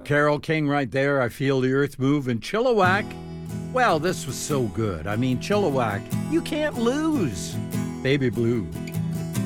Carole King right there. I Feel the Earth Move. And Chilliwack, well, this was so good. I mean, Chilliwack, you can't lose. Baby Blue.